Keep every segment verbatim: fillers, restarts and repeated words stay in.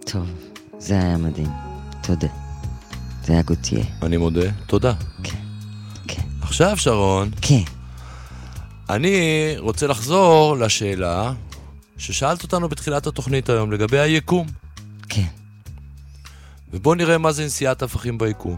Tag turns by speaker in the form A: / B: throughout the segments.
A: טוב, זה היה מדהים. תודה. זה היה גוטיה.
B: אני מודה, תודה.
A: כן, כן.
B: עכשיו, שרון,
A: כן.
B: אני רוצה לחזור לשאלה ששאלת אותנו בתחילת התוכנית היום, לגבי היקום.
A: כן.
B: ובוא נראה מה זה נסיעת הפכים ביקום.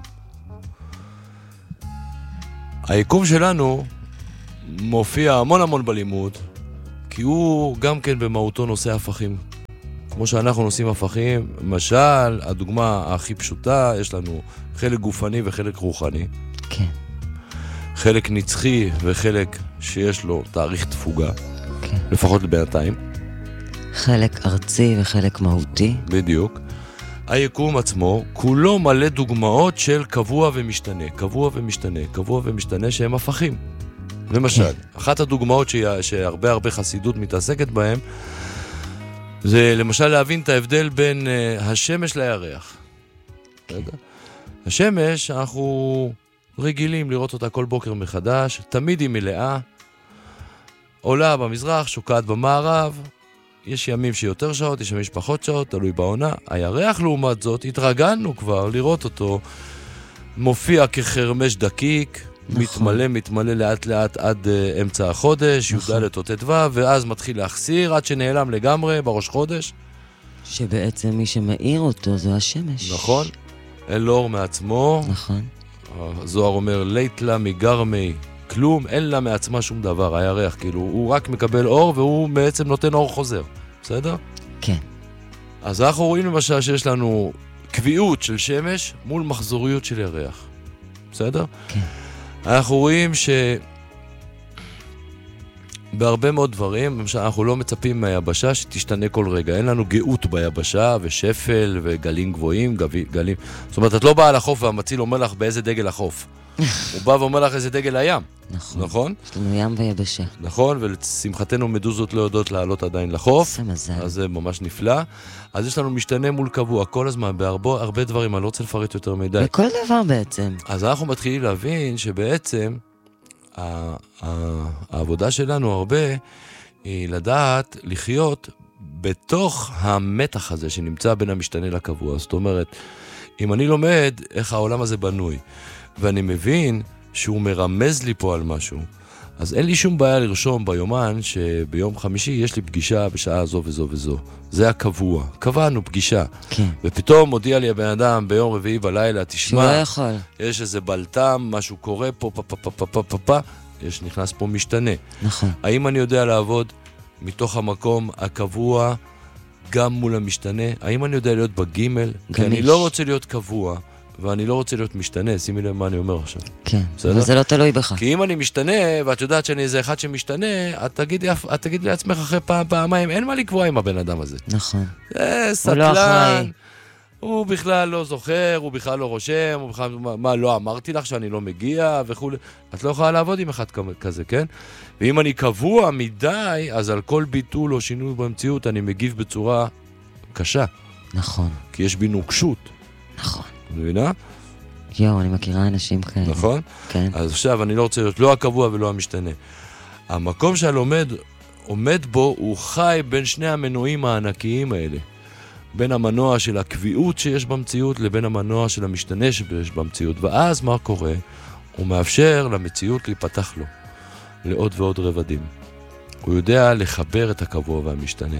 B: היקום שלנו מופיע המון המון בלימוד, כי הוא גם כן במהותו נושא הפכים. כמו שאנחנו נושאים הפכים, למשל, הדוגמה הכי פשוטה, יש לנו חלק גופני וחלק רוחני.
A: כן.
B: חלק נצחי וחלק שיש לו תאריך תפוגה.
A: כן.
B: לפחות לבינתיים.
A: חלק ארצי וחלק מהותי.
B: בדיוק. היקום עצמו כולו מלא דוגמאות של קבוע ומשתנה, קבוע ומשתנה, קבוע ומשתנה שהם הפכים. למשל, כן. אחת הדוגמאות שהרבה הרבה חסידות מתעסקת בהם, זה למשל להבין את ההבדל בין uh, השמש לירח. כן. השמש, אנחנו רגילים לראות אותה כל בוקר מחדש, תמיד היא מלאה, עולה במזרח, שוקעת במערב, יש ימים שיותר שעות, יש ימים פחות שעות, תלוי בעונה. הירח לעומת זאת, התרגלנו כבר לראות אותו, מופיע כחרמש דקיק, נכון. מתמלא, מתמלא לאט לאט עד uh, אמצע החודש, נכון. י"ד או ט"ו, ואז מתחיל להחסיר עד שנעלם לגמרי בראש חודש.
A: שבעצם מי שמאיר אותו זו השמש.
B: נכון, אין לו אור מעצמו.
A: נכון.
B: הזוהר אומר, לית לה מגרמי, כלום, אין לה מעצמה שום דבר, הירח, כאילו, הוא רק מקבל אור והוא בעצם נותן אור חוזר, בסדר?
A: כן.
B: אז אנחנו רואים למשל שיש לנו קביעות של שמש מול מחזוריות של ירח, בסדר?
A: כן.
B: אנחנו רואים ש... בהרבה מאוד דברים, למשל, אנחנו לא מצפים מהיבשה שתשתנה כל רגע. אין לנו גאות ביבשה ושפל וגלים גבוהים, גבי, גלים. זאת אומרת, את לא באה לחוף והמציל אומר לך באיזה דגל לחוף. הוא בא ואומר לך איזה דגל לים.
A: נכון.
B: נכון?
A: יש לנו ים ויבשה.
B: נכון, ולשמחתנו מדוזות לא יודעות לעלות עדיין לחוף.
A: זה מזל.
B: אז זה ממש נפלא. אז יש לנו משתנה מול קבוע כל הזמן, בהרבה הרבה דברים, אני לא רוצה לפרט יותר מדי.
A: בכל דבר בעצם.
B: אז אנחנו מתחילים להבין שבעצם העבודה שלנו הרבה היא לדעת לחיות בתוך המתח הזה שנמצא בין המשתנה לקבוע. זאת אומרת, אם אני לומד איך העולם הזה בנוי, ואני מבין שהוא מרמז לי פה על משהו, אז אין לי שום בעיה לרשום ביומן שביום חמישי יש לי פגישה בשעה זו וזו וזו. זה הקבוע. קבענו פגישה.
A: כן.
B: ופתאום מודיע לי הבן אדם ביום רביעי בלילה, תשמע,
A: שהוא לא יכול.
B: יש איזה בלטם, משהו קורה פה, פה, פה, פה, פה, פה, פה, פה, יש, נכנס פה משתנה.
A: נכון.
B: האם אני יודע לעבוד מתוך המקום הקבוע גם מול המשתנה? האם אני יודע להיות בגימל? כי אני לא רוצה להיות קבוע, ואני לא רוצה להיות משתנה, שימי לב מה אני אומר עכשיו.
A: כן, אבל זה לא תלוי בך.
B: כי אם אני משתנה, ואת יודעת שאני איזה אחד שמשתנה, את תגידי, את תגידי לעצמך אחרי פעם, פעמיים, אין מה לקבוע עם הבן אדם הזה.
A: נכון.
B: זה סטלן, הוא בכלל לא זוכר, הוא בכלל לא רושם, הוא בכלל, מה, מה, לא אמרתי לך שאני לא מגיע וכו'. את לא יכולה לעבוד עם אחד כזה, כן? ואם אני קבוע מדי, אז על כל ביטול או שינוי במציאות, אני מגיב בצורה קשה.
A: נכון.
B: כי יש בי נוקשות.
A: נכון.
B: מבינה?
A: יו, אני מכירה אנשים כאלה.
B: נכון?
A: כן.
B: אז עכשיו אני לא רוצה להיות לא הקבוע ולא המשתנה. המקום שהלומד עומד בו, הוא חי בין שני המנועים הענקיים האלה. בין המנוע של הקביעות שיש במציאות לבין המנוע של המשתנה שיש במציאות. ואז מה קורה? הוא מאפשר למציאות להיפתח לו לעוד ועוד רבדים. הוא יודע לחבר את הקבוע והמשתנה.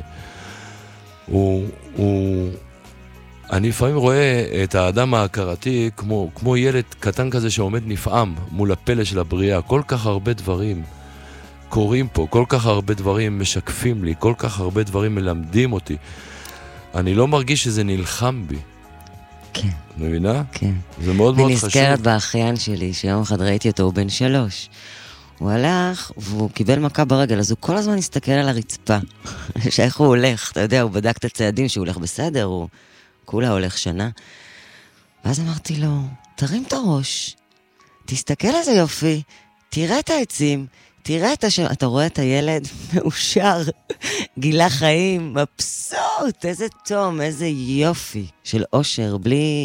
B: הוא... הוא אני לפעמים רואה את האדם ההכרתי כמו, כמו ילד קטן כזה שעומד נפעם מול הפלא של הבריאה. כל כך הרבה דברים קורים פה, כל כך הרבה דברים משקפים לי, כל כך הרבה דברים מלמדים אותי. אני לא מרגיש שזה נלחם בי.
A: כן.
B: מבינה?
A: כן.
B: זה מאוד מאוד חשוב.
A: ונזכרת באחיין שלי, שיום אחד ראיתי אותו, הוא בן שלוש. הוא הלך והוא קיבל מכה ברגל, אז הוא כל הזמן הסתכל על הרצפה. שאיך הוא הולך, אתה יודע, הוא בדק את הצעדים שהוא הולך בסדר, הוא... כולה הולך שנה. ואז אמרתי לו, תרים את הראש, תסתכל איזה יופי, תראה את העצים, תראה את השם, אתה רואה את הילד מאושר, גילה חיים, מבסוט, איזה תום, איזה יופי של אושר, בלי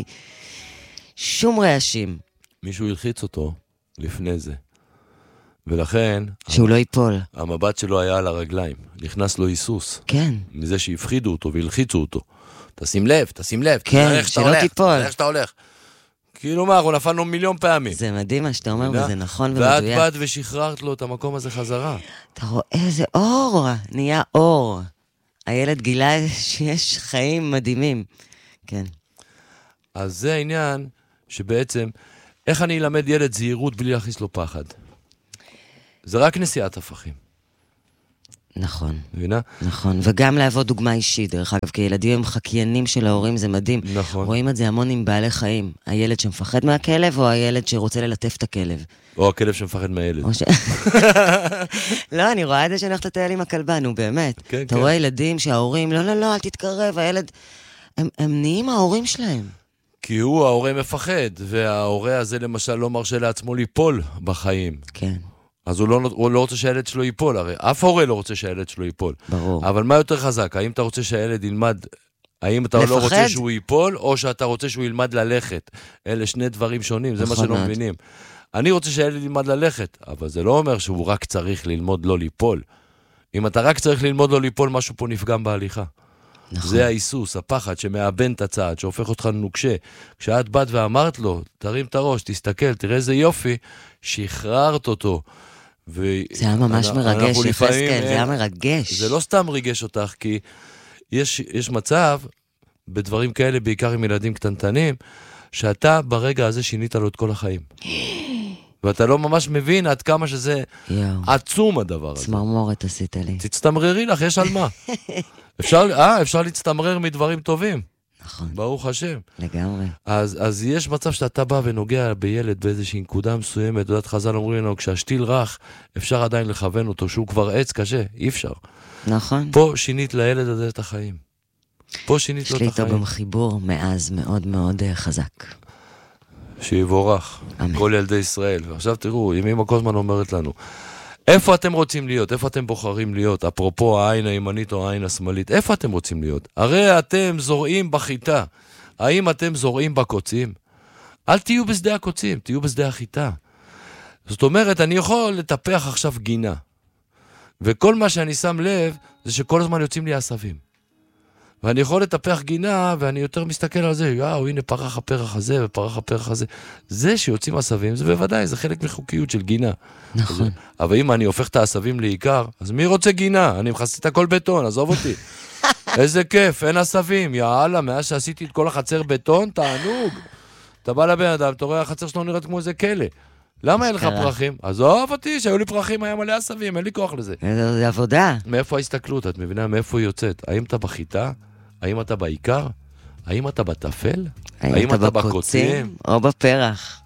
A: שום רעשים.
B: מישהו ילחיץ אותו לפני זה. ולכן...
A: שהוא לא ייפול.
B: המבט שלו היה על הרגליים. נכנס לו היסוס.
A: כן.
B: מזה שהפחידו אותו והלחיצו אותו. תשים לב, תשים לב.
A: כן, שלא תיפול.
B: איך שאתה הולך. כאילו מה, אנחנו נפלנו מיליון פעמים.
A: זה מדהים מה שאתה אומר, וזה נכון
B: ומדויק.
A: ומדויק.
B: ואת באת ושחררת לו את המקום הזה חזרה.
A: אתה רואה איזה אור, נהיה אור. הילד גילה שיש חיים מדהימים. כן.
B: אז זה העניין שבעצם, איך אני אלמד ילד זהירות בלי להכניס לו פחד? זה רק נסיעת הפכים.
A: נכון.
B: מבינה?
A: נכון, וגם לעבוד דוגמה אישית, דרך אגב, כי ילדים הם חקיינים של ההורים, זה מדהים.
B: נכון.
A: רואים את זה המון עם בעלי חיים. הילד שמפחד מהכלב, או הילד שרוצה ללטף את הכלב.
B: או הכלב שמפחד מהילד.
A: ש... לא, אני רואה את זה שאני הולכת לטייל עם הכלבה, נו באמת.
B: כן,
A: אתה
B: כן.
A: רואה ילדים שההורים, לא, לא, לא, אל תתקרב, הילד... הם, הם נהיים ההורים שלהם.
B: כי הוא, ההורה מפחד, וההורה הזה למשל לא מרשה לעצמו ליפול בחיים.
A: כן.
B: אז הוא לא, הוא לא רוצה שהילד שלו ייפול, הרי אף הורה לא רוצה שהילד שלו ייפול.
A: ברור.
B: אבל מה יותר חזק? האם אתה רוצה שהילד ילמד, האם אתה
A: לפחד?
B: לא רוצה שהוא ייפול, או שאתה רוצה שהוא ילמד ללכת? אלה שני דברים שונים, זה מה
A: נכון
B: שלא
A: מאוד.
B: מבינים. אני רוצה שהילד ילמד ללכת, אבל זה לא אומר שהוא רק צריך ללמוד לא ליפול. אם אתה רק צריך ללמוד לא ליפול, משהו פה נפגם בהליכה.
A: נכון.
B: זה האיסוס, הפחד שמאבן את הצעד, שהופך אותך לנוקשה. כשאת באת ואמרת לו, תרים את הראש, תסתכל, תראה איזה יופי, שחררת אותו. ו...
A: זה היה ממש
B: אנחנו-
A: מרגש,
B: אנחנו
A: יחזקאל,
B: לפעמים-
A: זה היה מרגש.
B: זה לא סתם ריגש אותך, כי יש, יש מצב, בדברים כאלה, בעיקר עם ילדים קטנטנים, שאתה ברגע הזה שינית לו את כל החיים. ואתה לא ממש מבין עד כמה שזה
A: יואו,
B: עצום הדבר הזה.
A: צמרמורת עשית לי.
B: תצטמררי לך, יש על מה. אפשר, אה, אפשר להצטמרר מדברים טובים,
A: נכון,
B: ברוך השם.
A: לגמרי.
B: אז, אז יש מצב שאתה בא ונוגע בילד באיזושהי נקודה מסוימת, יודעת חז"ל אומרים לנו, כשהשתיל רך, אפשר עדיין לכוון אותו, שהוא כבר עץ קשה, אי אפשר.
A: נכון.
B: פה שינית לילד הזה את החיים. פה שינית
A: יש
B: לו
A: לי
B: את
A: איתו
B: החיים.
A: בחיבור מאז מאוד מאוד אה, חזק.
B: שיבורך,
A: אמן.
B: כל ילדי ישראל. ועכשיו תראו, אמא כל הזמן אומרת לנו, איפה אתם רוצים להיות? איפה אתם בוחרים להיות? אפרופו העין הימנית או העין השמאלית, איפה אתם רוצים להיות? הרי אתם זורעים בחיטה. האם אתם זורעים בקוצים? אל תהיו בשדה הקוצים, תהיו בשדה החיטה. זאת אומרת, אני יכול לטפח עכשיו גינה. וכל מה שאני שם לב, זה שכל הזמן יוצאים לי עשבים. ואני יכול לטפח גינה, ואני יותר מסתכל על זה, יאו, הנה פרח הפרח הזה ופרח הפרח הזה. זה שיוצאים עשבים, זה בוודאי, זה חלק מחוקיות של גינה.
A: נכון.
B: אבל אם אני הופך את העשבים לעיקר, אז מי רוצה גינה? אני מכסתי את הכל בטון, עזוב אותי. איזה כיף, אין עשבים, יאללה, מאז שעשיתי את כל החצר בטון, תענוג. אתה בא לבן אדם, אתה רואה החצר שלנו נראית כמו איזה כלא. למה אין לך
A: אשכרה.
B: פרחים? עזוב אותי, שהיו לי פרחים, היה מלא עשבים, אין לי כוח לזה.
A: זה זה עבודה.
B: מאיפה ההסתכלות? את מבינה מאיפה היא יוצאת? האם אתה בחיטה? האם אתה בעיקר? האם אתה בטפל?
A: האם אתה בקוצים או בפרח?